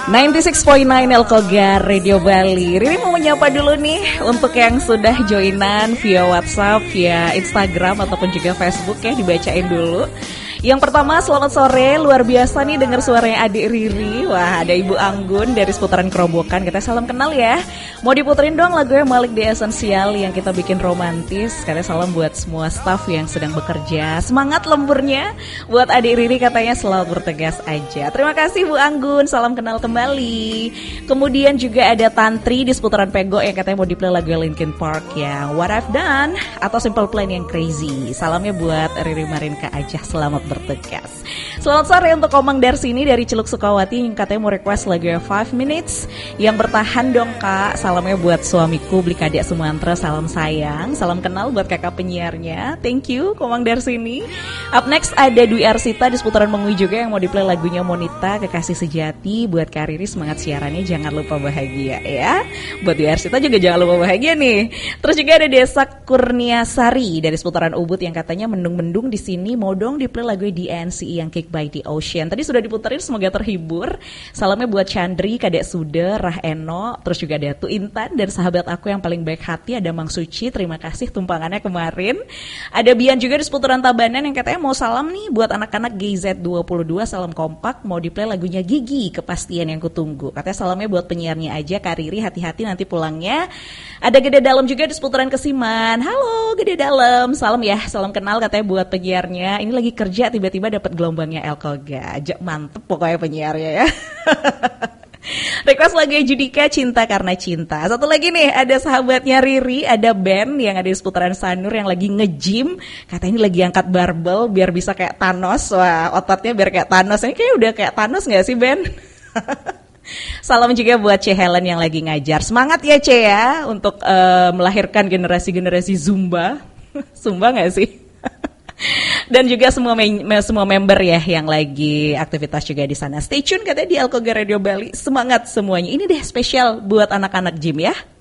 96.9 Elkoga Radio Bali. Riri mau menyapa dulu nih untuk yang sudah joinan via WhatsApp, via Instagram ataupun juga Facebook ya, dibacain dulu. Yang pertama, selamat sore, luar biasa nih dengar suaranya adik Riri. Wah, ada Ibu Anggun dari seputaran Kerobokan. Kita salam kenal ya. Mau diputerin dong lagunya Malik di Esensial yang kita bikin romantis. Katanya salam buat semua staff yang sedang bekerja. Semangat lemburnya. Buat adik Riri katanya selalu bertegas aja. Terima kasih Bu Anggun, salam kenal kembali. Kemudian juga ada Tantri di seputaran Pego yang katanya mau diplay lagu Linkin Park yang What I've Done atau Simple Plan yang Crazy. Salamnya buat Riri Marinka aja, selamat bertegas. Selamat sore untuk Komang Darsini dari Celuk Sukawati yang katanya mau request lagu 5 Minutes yang bertahan dong Kak. Salamnya buat suamiku Blikadek Sumantra, salam sayang, salam kenal buat kakak penyiarnya. Thank you Komang Darsini. Up next ada Dwi Arsita di seputaran Mengui juga yang mau diplay lagunya Monita Kekasih Sejati. Buat Kak Riri semangat siarannya, jangan lupa bahagia ya. Buat Dwi Arsita juga jangan lupa bahagia nih. Terus juga ada Desa Kurniasari dari seputaran Ubud yang katanya mendung-mendung di sini, mau dong diplay lagu DNCE yang Kick by the Ocean. Tadi sudah diputerin, semoga terhibur. Salamnya buat Chandri, Kadek Sude, Rah Eno, terus juga ada Tu Intan dan sahabat aku yang paling baik hati ada Mang Suci. Terima kasih tumpangannya kemarin. Ada Bian juga di seputaran Tabanan yang katanya mau salam nih buat anak-anak GZ22, salam kompak, mau diplay lagunya Gigi, Kepastian yang Kutunggu. Katanya salamnya buat penyiarnya aja, Kak Riri hati-hati nanti pulangnya. Ada Gede Dalam juga di seputaran Kesiman. Halo Gede Dalam, salam ya, salam kenal katanya buat penyiarnya. Ini lagi kerja tiba-tiba dapat gelombangnya Elkoga. Mantep pokoknya penyiarnya ya. Request lagu Judika Cinta Karena Cinta. Satu lagi nih, ada sahabatnya Riri, ada Ben yang ada di seputaran Sanur yang lagi nge-gym. Katanya lagi angkat barbel biar bisa kayak Thanos. Wah, ototnya biar kayak Thanos. Ini kayaknya udah kayak Thanos gak sih Ben? Salam juga buat Ce Helen yang lagi ngajar. Semangat ya Ce ya untuk melahirkan generasi-generasi Zumba. Zumba gak sih? Dan juga semua member ya yang lagi aktivitas juga di sana. Stay tune katanya di Elkoga Radio Bali. Semangat semuanya. Ini deh spesial buat anak-anak gym ya.